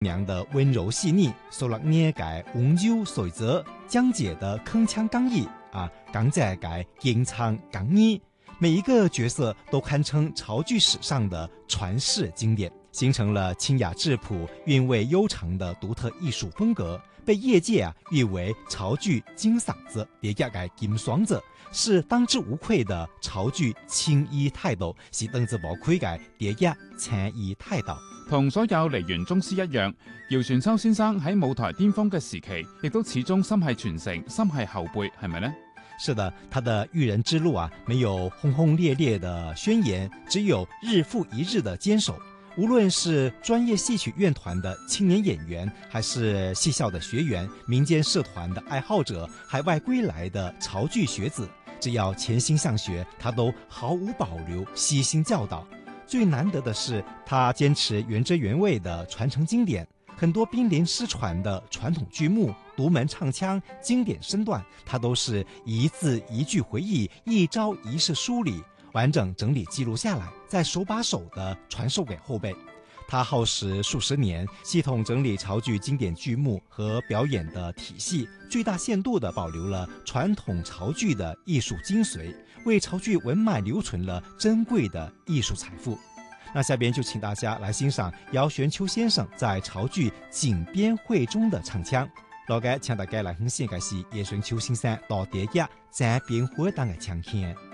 娘的温柔细腻，受了捏改温柔随则，江姐的铿锵刚毅港仔改吟唱刚毅，每一个角色都堪称潮剧史上的传世经典，形成了清雅质朴、韵味悠长的独特艺术风格，被业界誉为潮剧金嗓子，叠加改金爽者，是当之无愧的潮剧青衣態度，是當之無愧嘅第一青衣態度。 同所有梨園宗師一樣，姚傳秋先生喺舞台巔峰嘅時期，亦都始終心係傳承，心係後輩，係咪呢？ 是的，他的育人之路沒有轟轟烈烈的宣言，只有日復一日的堅守。無論是專業戲曲院團的青年演員，還是戲校的學員、民間社團的愛好者、海外歸來的潮劇學子，只要潛心向學，他都毫無保留，悉心教導。最難得的是，他堅持原汁原味的傳承經典，很多瀕臨失傳的傳統劇目、獨門唱腔、經典身段，他都是一字一句回憶，一招一式梳理，完整整理記錄下來，再手把手地傳授給後輩。他耗時數十年，系統整理潮劇經典劇目和表演的體系，最大限度地保留了傳統潮劇的藝術精髓，為潮劇文脈留存了珍貴的藝術財富。那下邊就請大家來欣賞姚玄秋先生在潮劇《井邊會》中的唱腔。落嘅請大家來欣賞嘅是姚玄秋先生到第一《井邊會》當嘅唱腔。